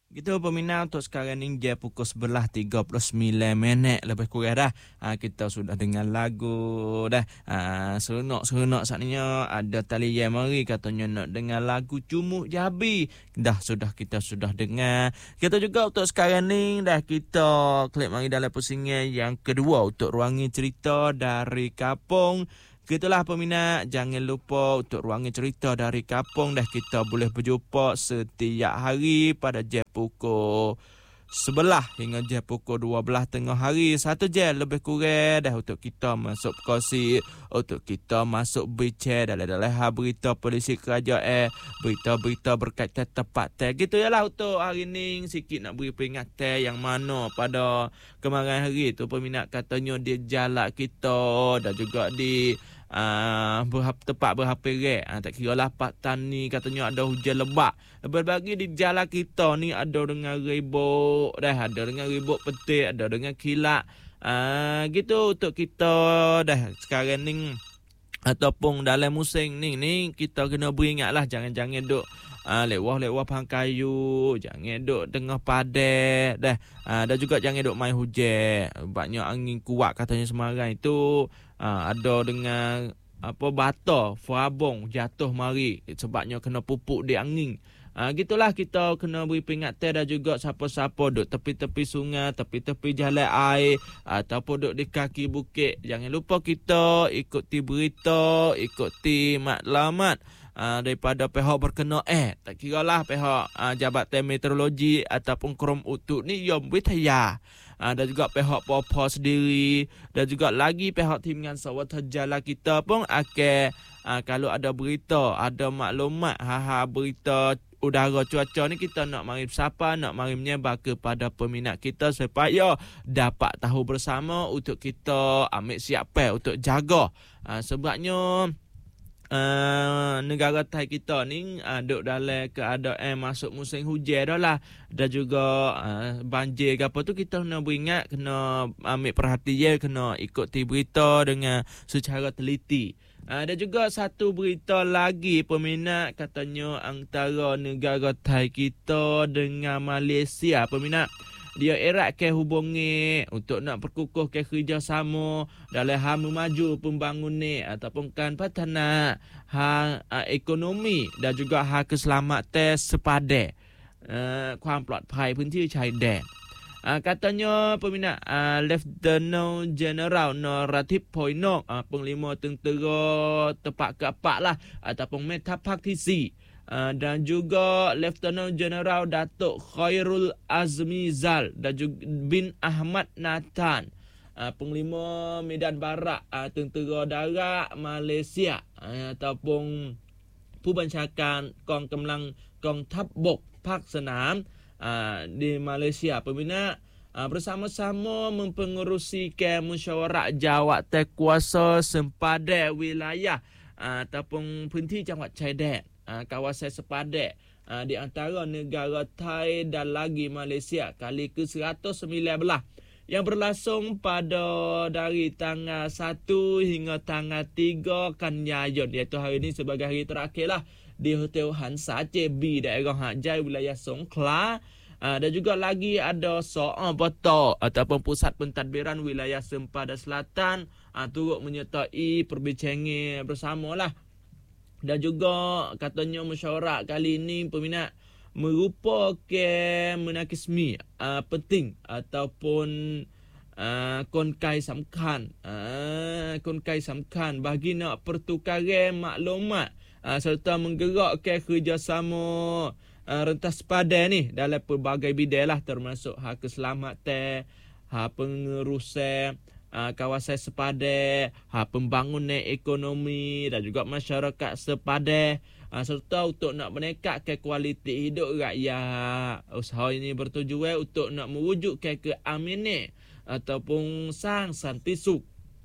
Gitu peminat untuk sekarang ni jam pukul 11.39 lebih kurang dah. Kita sudah dengar lagu dah. Seronok-seronok saatnya ada tali yang mari katanya nak dengar lagu Cumuk Jabi. Kita sudah dengar. Kita juga untuk sekarang ni dah kita klik mari dalam pusingan yang kedua untuk ruangan cerita dari Kapong. Gitulah peminat, jangan lupa untuk ruangan cerita dari Kapong dah kita boleh berjumpa setiap hari pada jam pukul 11 hingga jam pukul 12 tengah hari. 1 jam lebih kurang dah untuk kita masuk kursi, untuk kita masuk bicara dalam berita polisi kerajaan, berita-berita berkaitan tempat teh. Gitu yalah untuk hari ni sikit nak beri peringatan yang mana pada kemarin hari tu peminat katanya dia jalan kita dan juga di tempat berhapirat. Tak kira lah Patan ni katanya ada hujan lebat. Berbagi di jalan kita ni ada dengan ribut dah, ada dengan ribut petir, ada dengan kilat. Gitu untuk kita dah sekarang ni ataupun dalam musim ni kita kena beringat lah jangan duk lewah-lewah pang kayu, jangan duk tengah padat dah. Dan juga jangan duk main hujan. Banyak angin kuat katanya Semarang itu. Ada dengan bata farabong jatuh mari sebabnya kena pupuk di angin. Gitulah kita kena beri peringatan dan juga siapa-siapa duk tepi-tepi sungai, tepi-tepi jalan air ataupun duk di kaki bukit. Jangan lupa kita ikuti berita, ikuti maklumat daripada pihak berkenaan. Tak kira lah pihak Jabatan Meteorologi ataupun Krom Utuk ni yang bertanya. Dan juga pihak Popo sendiri dan juga lagi pihak Timngan Sawat Jala kita pun akan kalau ada berita, ada maklumat berita udara cuaca ni kita nak mari siapa, nak mari menyebar kepada peminat kita supaya dapat tahu bersama untuk kita ambil siap untuk jaga. Sebabnya negara Thai kita ni duduk dalam keadaan masuk musim hujan dah lah. Dan juga banjir ke apa tu kita kena beringat, kena ambil perhatian, kena ikuti berita dengan secara teliti. Dan juga satu berita lagi peminat katanya antara negara Thai kita dengan Malaysia peminat. Dia eratkan hubungi untuk nak perkukuhkan kerjasama dalam hal memaju pembangunan ataupun kan patana ekonomi dan juga hal keselamatan sepadanความปลอดภัยพื้นที่ชายแดน katanya peminat Lieutenant General Norathip Poinok Panglima Tentera Tepat Keempat lah ataupun Metapak TC. Dan juga Lieutenant General Datuk Khairul Azmi Zal dan juga bin Ahmad Nathan, Panglima Medan Barat Tentera Darat Malaysia ataupun Pembancakan Kong Kemlang Kong Thap Bok Pak Senam di Malaysia peminat bersama-sama mempengerusi musyawarah jawatan kuasa sempadan wilayah ataupun พื้นที่จังหวัดชายแดน kawasan sepadan di antara negara Thai dan lagi Malaysia kali ke-119 yang berlangsung pada dari tanggal 1 hingga tanggal 3 Kanyayon, iaitu hari ini sebagai hari terakhir lah di Hotel Hansa JB daerah Hak Jai wilayah Songkhla. Dan juga lagi ada So'on Bata ataupun Pusat Pentadbiran wilayah Sempadan Selatan turut menyertai perbincangan bersama lah. Dan juga katanya musyawarah kali ini peminat merupakan menakismi penting ataupun konkai samkan bagi nak pertukaran maklumat serta menggerakkan kerjasama rentas sepadan ni dalam pelbagai bidang lah, termasuk hak keselamatan, hak pengurusan kawasan sepadan, pembangunan ekonomi dan juga masyarakat sepadan, serta untuk nak meningkatkan kualiti hidup rakyat. Usaha ini bertujuan untuk nak mewujudkan keamanan ataupun sang santisuk.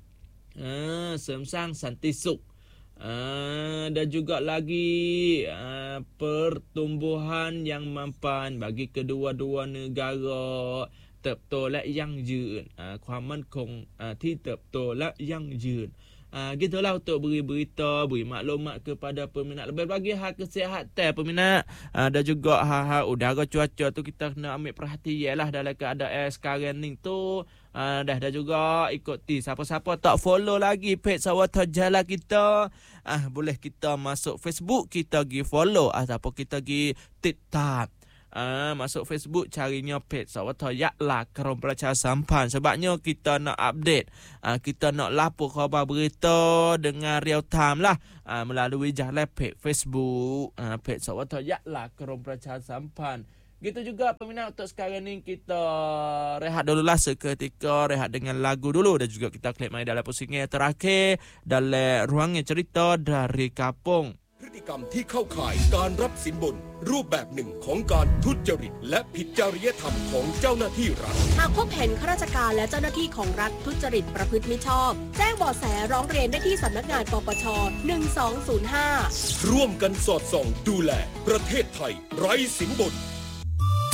Sang santisuk. Dan juga lagi pertumbuhan yang mampan bagi kedua-dua negara. เติบโตและยั่งยืนความมั่นคงที่เติบโตและยั่งยืน Gitulah untuk beri berita, beri maklumat kepada peminat. Lebih bagi hal kesihatan peminat dan juga hal-hal udara cuaca tu kita kena ambil perhatian lah dalam keadaan sekarang ni tu. Dah juga ikuti. Siapa-siapa tak follow lagi page Sawata Jalan kita, boleh kita masuk Facebook, kita pergi follow ataupun kita pergi TikTok. Masuk Facebook carinya page Sawata Yaklah Kerum Pelacak Sampan. Sebabnya kita nak update, kita nak lapor khabar berita dengan real time lah, melalui jalan page Facebook, page Sawata Yaklah Kerum Pelacak Sampan. Gitu juga peminat untuk sekarang ni kita rehat dulu lah seketika, rehat dengan lagu dulu dan juga kita klik mai dalam pusingan terakhir dalam ruangnya cerita dari Kapung. พฤติกรรมที่เข้าข่ายการรับสินบนรูปแบบหนึ่งของการทุจริตและผิดจริยธรรมของเจ้าหน้าที่รัฐหากพบเห็นข้าราชการและเจ้าหน้าที่ของรัฐทุจริตประพฤติมิชอบแจ้งเบาะแสร้องเรียนได้ที่สำนักงานปปช1205 ร่วมกันสอดส่องดูแลประเทศไทยไร้สินบน